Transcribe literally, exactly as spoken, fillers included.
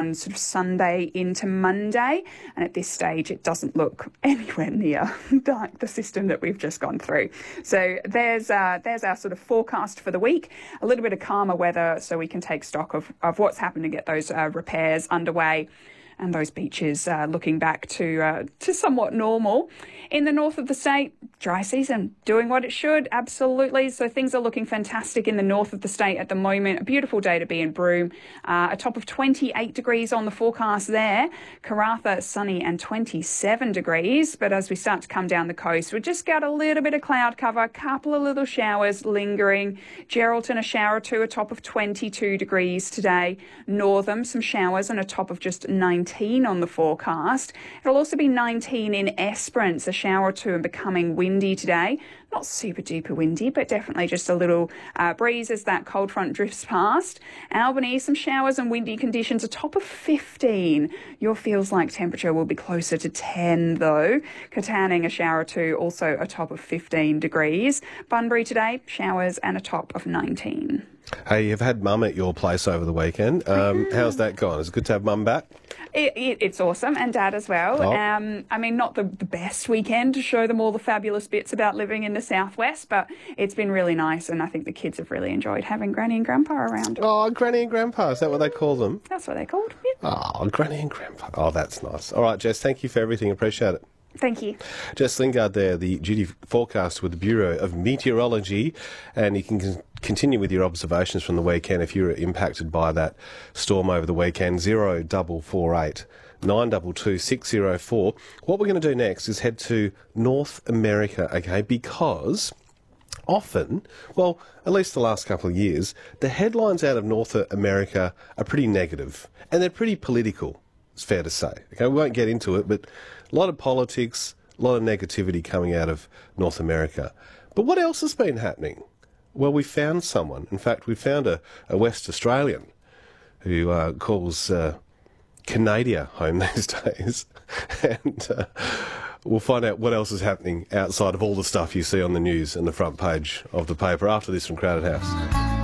on sort of Sunday into Monday. And at this stage, it doesn't look anywhere near like the system that we've just gone through. So there's uh, there's our sort of forecast for the week. A little bit of calmer weather so we can take stock of, of what's happened to get those uh, repairs underway and those beaches uh, looking back to uh, to somewhat normal. In the north of the state, dry season, doing what it should, absolutely. So things are looking fantastic in the north of the state at the moment. A beautiful day to be in Broome. Uh, a top of twenty-eight degrees on the forecast there. Karratha, sunny and twenty-seven degrees. But as we start to come down the coast, we just got a little bit of cloud cover, a couple of little showers lingering. Geraldton, a shower or two, a top of twenty-two degrees today. Northam, some showers and a top of just nineteen on the forecast. It'll also be nineteen in Esperance, a shower or two and becoming windy today. Not super duper windy, but definitely just a little uh, breeze as that cold front drifts past. Albany, some showers and windy conditions, a top of fifteen. Your feels like temperature will be closer to ten though. Katanning, a shower or two, also a top of fifteen degrees. Bunbury today, showers and a top of nineteen. Hey, you've had Mum at your place over the weekend. Um, how's that gone? Is it good to have Mum back? It, it, it's awesome, and Dad as well. Oh. Um, I mean, not the, the best weekend to show them all the fabulous bits about living in the southwest, but it's been really nice, and I think the kids have really enjoyed having Granny and Grandpa around. Oh, Granny and Grandpa, is that what they call them? That's what they're called. Yeah. Oh, Granny and Grandpa. Oh, that's nice. All right, Jess, thank you for everything. Appreciate it. Thank you. Jess Lingard there, the duty forecast with the Bureau of Meteorology, and you can con- continue with your observations from the weekend if you were impacted by that storm over the weekend. Zero double four eight nine double two six zero four. What we're going to do next is head to North America, okay? Because often, well, at least the last couple of years, the headlines out of North America are pretty negative, and they're pretty political. It's fair to say. Okay, we won't get into it, but a lot of politics, a lot of negativity coming out of North America. But what else has been happening? Well, we found someone. In fact, we found a, a West Australian who uh, calls uh, Canada home these days. and uh, we'll find out what else is happening outside of all the stuff you see on the news and the front page of the paper after this from Crowded House.